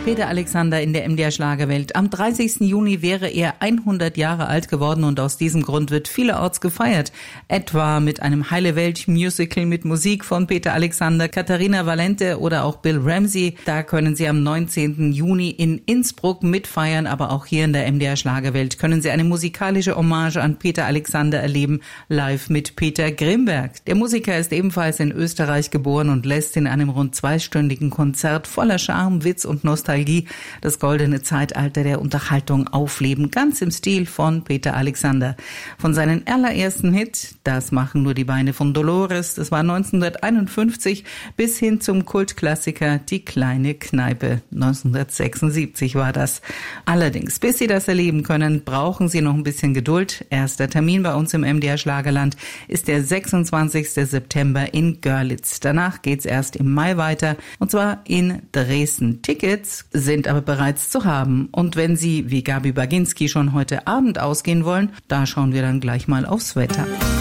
Peter Alexander in der MDR Schlagerwelt. Am 30. Juni wäre er 100 Jahre alt geworden und aus diesem Grund wird vielerorts gefeiert. Etwa mit einem Heile-Welt-Musical mit Musik von Peter Alexander, Katharina Valente oder auch Bill Ramsey. Da können Sie am 19. Juni in Innsbruck mitfeiern, aber auch hier in der MDR Schlagerwelt können Sie eine musikalische Hommage an Peter Alexander erleben, live mit Peter Grimberg. Der Musiker ist ebenfalls in Österreich geboren und lässt in einem rund zweistündigen Konzert voller Charme, Witz und Nostalgie das goldene Zeitalter der Unterhaltung aufleben, ganz im Stil von Peter Alexander. Von seinem allerersten Hit, Das machen nur die Beine von Dolores, das war 1951, bis hin zum Kultklassiker Die kleine Kneipe, 1976 war das. Allerdings, bis Sie das erleben können, brauchen Sie noch ein bisschen Geduld. Erster Termin bei uns im MDR Schlagerland ist der 26. September in Görlitz. Danach geht's erst im Mai weiter, und zwar in Dresden. Tickets sind aber bereits zu haben. Und wenn Sie, wie Gabi Baginski, schon heute Abend ausgehen wollen, da schauen wir dann gleich mal aufs Wetter.